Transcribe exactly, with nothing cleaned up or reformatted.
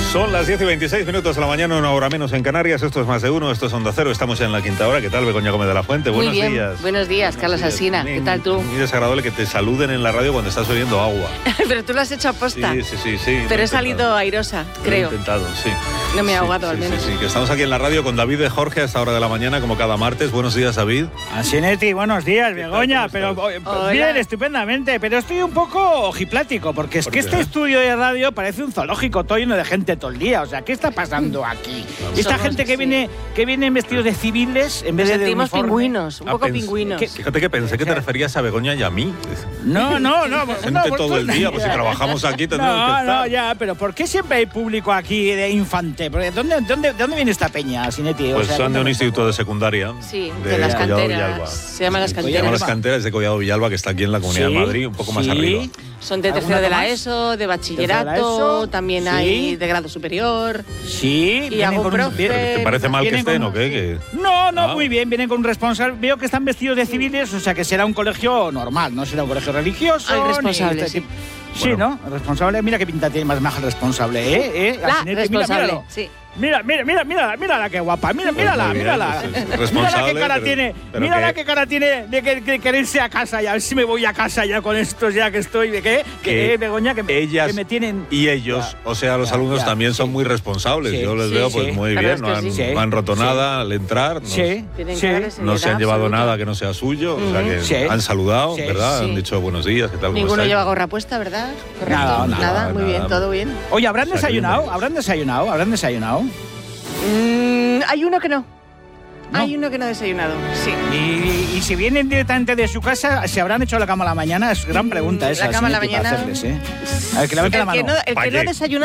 Son las diez y veintiséis minutos de la mañana, una hora menos en Canarias. Esto es Más de Uno, esto es Onda Cero. Estamos en la quinta hora. ¿Qué tal, Begoña Gómez de la Fuente? Muy Buenos bien. días. Buenos días, Carlos Alsina. ¿Qué tal tú? Muy desagradable que te saluden en la radio cuando estás bebiendo agua. Pero tú lo has hecho a posta. Sí, sí, sí. sí Pero he salido airosa, creo. He intentado, sí. No me he Sí, ahogado, sí, al menos. Sí, sí, que estamos aquí en la radio con David de Jorge a esta hora de la mañana, como cada martes. Buenos días, David. Ansinetti, buenos días, Begoña. ¿Cómo Pero estás? eh, bien, estupendamente. Pero estoy un poco ojiplático, porque es ¿Por que qué? este estudio de radio parece un zoológico, todo lleno de gente todo el día. O sea, ¿qué está pasando aquí? Esta Somos, gente que sí. viene que viene vestidos de civiles en Nos vez de de sentimos uniforme. pingüinos, un Ah, poco pens- pingüinos. ¿Qué- Fíjate que pensé que te referías a Begoña y a mí. No, no, no. Gente no, todo el día, pues si trabajamos aquí tendremos No, que estar. no, ya, pero ¿por qué siempre hay público aquí de infante? Porque ¿Dónde, dónde, ¿De dónde viene esta peña, Sinetti? O Pues sea, son de un cuéntame instituto poco. de secundaria. Sí, de, las Collado canteras. Villalba. Se llaman las Se canteras. llaman las canteras de Collado Villalba, que está aquí en la Comunidad Sí, de Madrid, un poco más sí. arriba. Son de ¿Alguna tercero de la más? ESO, de ¿Tercero de la bachillerato, ESO? también Sí. hay de grado superior. Sí, Y vienen algún con un- profe. vienen- ¿Te parece mal que vienen estén con- o qué? Que- No, no, Ah. muy bien, vienen con un responsable. Veo que están vestidos de civiles, o sea que será un colegio normal, no será un colegio religioso. Al ni responsable, este sí. tipo- Sí, Bueno. ¿no? El responsable, mira qué pinta tiene más maja el responsable, ¿eh? ¿Eh? La Asinetti, responsable, mira, míralo. sí. Mira, mira, mira, mira, mírala qué guapa, mira, Pues mírala, muy bien, mírala. pues es Mírala responsable, qué cara pero- tiene, pero mírala que- qué cara tiene de que, que querer irse a casa ya, a ver si me voy a casa ya con estos ya que estoy, ¿de qué? Que Que, eh, Begoña, que me, ellas que me tienen... Y ellos, Ya, o sea, los ya, alumnos ya, también son sí. muy responsables. Sí, Yo les sí, veo pues sí. muy La bien, verdad no es han, que sí. no han roto Sí. nada al entrar. no- Sí, Tienen sí. cara de No se seriedad han llevado absoluta. nada que no sea suyo, o sea que Sí. han saludado, Sí. ¿verdad? Sí. Han dicho buenos días, ¿qué tal? ¿Cómo Ninguno estáis? lleva gorra puesta, ¿verdad? Correcto. Nada, nada, muy bien, nada. todo bien. Oye, ¿habrán O sea, que desayunado? bienvenidos. ¿Habrán desayunado? ¿Habrán desayunado? Mm, hay uno que no. ¿No? Hay uno que no ha desayunado, sí. Y, y si vienen directamente de su casa, ¿se habrán hecho la cama a la mañana? Es gran pregunta Mm, esa. la cama a la Sinetti, para mañana. hacerles, ¿eh? A ver, que levante El la que mano. no, el que no ha Valle. desayunado